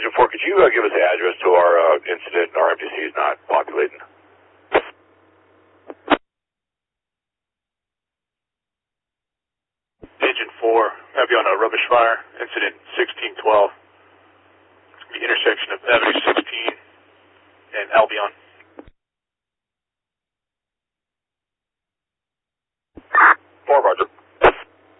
Engine 4, could you give us the address to our incident? Our MTC is not populating. Engine 4, have you on a rubbish fire, incident 1612. It's going to be intersection of Avenue 16 and Albion.